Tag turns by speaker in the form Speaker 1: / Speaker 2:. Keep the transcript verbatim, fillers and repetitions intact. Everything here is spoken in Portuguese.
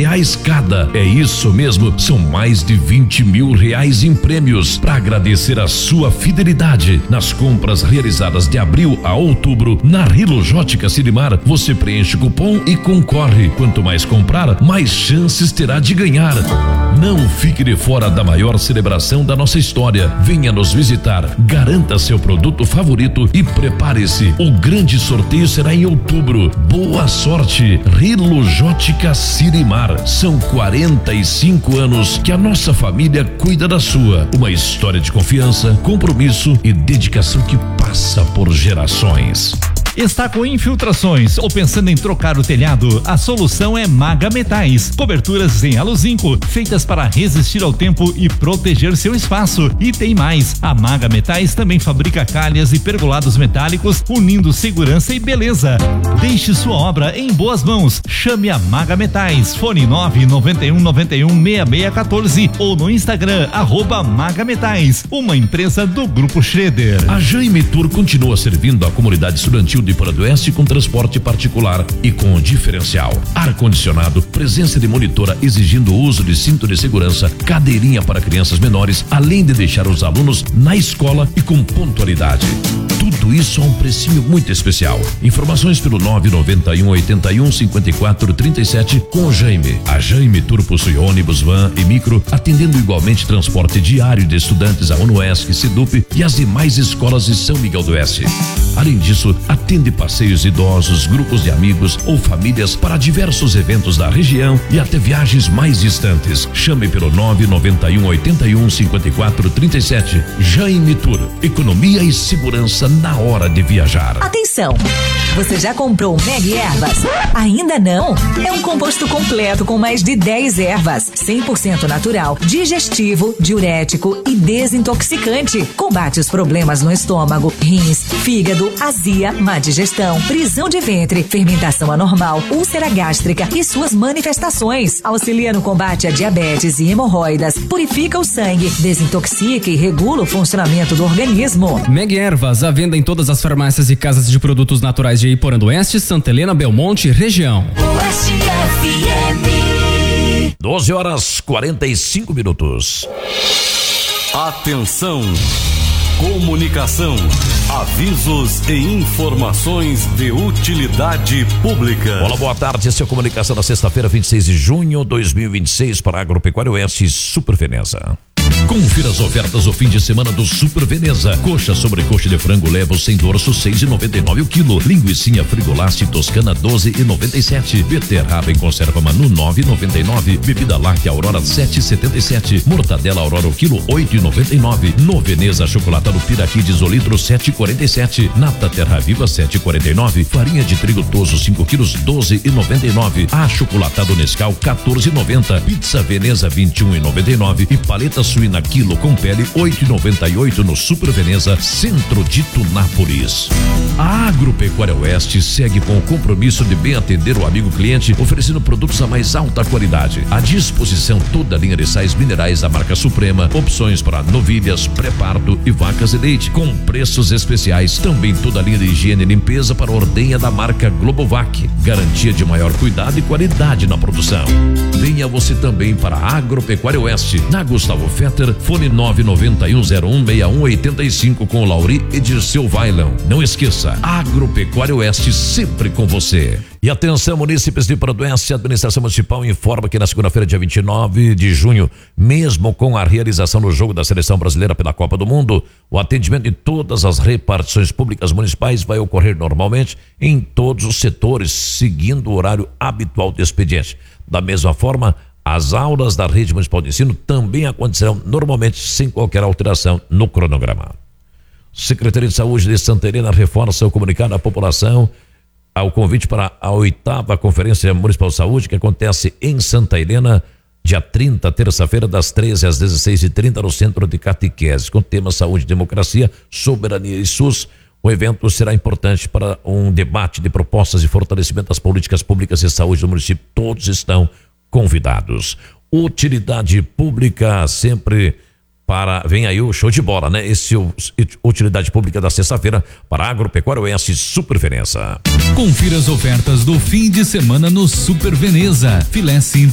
Speaker 1: reais cada. É isso mesmo, são mais de vinte mil reais em prêmios. Para agradecer a sua fidelidade nas compras realizadas de abril a outubro na Rilojótica Sirimar, você preenche o cupom e concorre. Quanto mais comprar, mais chances terá de ganhar. Não fique de fora da maior celebração da nossa história. Venha nos visitar, garanta seu produto favorito e prepare-se. O grande sorteio será em outubro. Boa sorte, Rilojótica Sirimar. São quarenta e cinco anos que a nossa família cuida da sua. Uma história de confiança, compromisso e dedicação que passa por gerações.
Speaker 2: Está com infiltrações ou pensando em trocar o telhado? A solução é Maga Metais. Coberturas em aluzinco, feitas para resistir ao tempo e proteger seu espaço. E tem mais, a Maga Metais também fabrica calhas e pergolados metálicos, unindo segurança e beleza. Deixe sua obra em boas mãos. Chame a Maga Metais. Fone nove nove um nove um seis seis um quatro ou no Instagram, arroba Maga Metais, uma empresa do Grupo Schroeder.
Speaker 1: A Jaime Tour continua servindo a comunidade estudantil de Para do Oeste com transporte particular e com diferencial. Ar-condicionado, presença de monitora exigindo o uso de cinto de segurança, cadeirinha para crianças menores, além de deixar os alunos na escola e com pontualidade. Tudo isso a um precinho muito especial. Informações pelo nove nove um oito um cinco quatro três sete com o Jaime. A Jaime Tour possui ônibus, van e micro, atendendo igualmente transporte diário de estudantes a UNOESC, SEDUP e as demais escolas de São Miguel do Oeste. Além disso, atende passeios idosos, grupos de amigos ou famílias para diversos eventos da região e até viagens mais distantes. Chame pelo nove nove um oito um cinco quatro três sete. Jaime Tour, economia e segurança na hora de viajar.
Speaker 3: Atenção! Você já comprou o Meg Ervas? Ainda não? É um composto completo com mais de dez ervas, cem por cento natural, digestivo, diurético e desintoxicante. Combate os problemas no estômago, rins, fígado, azia, má digestão, prisão de ventre, fermentação anormal, úlcera gástrica e suas manifestações. Auxilia no combate a diabetes e hemorroidas, purifica o sangue, desintoxica e regula o funcionamento do organismo.
Speaker 4: Meg Ervas, à venda em todas as farmácias e casas de produtos naturais de Iporã do Oeste, Santa Helena, Belmonte, região.
Speaker 5: Oeste F M.
Speaker 1: doze horas quarenta e cinco minutos.
Speaker 6: Atenção! Comunicação, avisos e informações de utilidade pública.
Speaker 1: Olá, boa tarde, essa é a comunicação da sexta-feira, vinte e seis de junho de dois mil e vinte e seis para a Agropecuária Oeste Super Veneza. Confira as ofertas do fim de semana do Super Veneza. Coxa sobre coxa de frango leva sem dorso seis e noventa e nove o quilo. Linguicinha Frigolaste Toscana doze e noventa e sete. Beterraba em conserva Manu nove e noventa e nove. Bebida láctea Aurora sete e setenta e sete. Mortadela Aurora o quilo oito e noventa e nove. No Veneza chocolatado Piraqui de Isolitro sete e quarenta e sete. Nata Terra Viva sete e quarenta e nove. Farinha de trigo Toso cinco quilos doze e noventa e nove. Achocolatado Nescau quatorze e noventa. Pizza Veneza vinte e um e noventa e nove. E paleta suína quilo com pele oito e noventa e oito no Super Veneza, centro de Tunápolis. A Agropecuária Oeste segue com o compromisso de bem atender o amigo cliente, oferecendo produtos da mais alta qualidade. À disposição toda a linha de sais minerais da marca Suprema, opções para novilhas, pré-parto e vacas de leite, com preços especiais. Também toda a linha de higiene e limpeza para a ordenha da marca Globovac, garantia de maior cuidado e qualidade na produção. Venha você também para a Agropecuária Oeste, na Gustavo Fetter, fone nove nove um zero um seis um oito cinco com o Lauri e Dirceu Vailão. Não esqueça, Agropecuária Oeste sempre com você. E atenção, munícipes de Para do Oeste, a administração municipal informa que na segunda-feira, dia vinte e nove de junho, mesmo com a realização do jogo da seleção brasileira pela Copa do Mundo, o atendimento de todas as repartições públicas municipais vai ocorrer normalmente em todos os setores, seguindo o horário habitual do expediente. Da mesma forma, as aulas da rede municipal de ensino também acontecerão normalmente sem qualquer alteração no cronograma. Secretaria de Saúde de Santa Helena reforça o comunicado à população ao convite para a oitava Conferência Municipal de Saúde, que acontece em Santa Helena, dia trinta, terça-feira, das treze às dezesseis e trinta, no Centro de Catequese, com o tema Saúde e Democracia, Soberania e SUS. O evento será importante para um debate de propostas de fortalecimento das políticas públicas de saúde do município. Todos estão convidados. Utilidade pública sempre para... Vem aí o show de bola, né? Esse utilidade pública da sexta-feira para a Agropecuária Oeste Super Veneza.
Speaker 2: Confira as ofertas do fim de semana no Super Veneza. Filé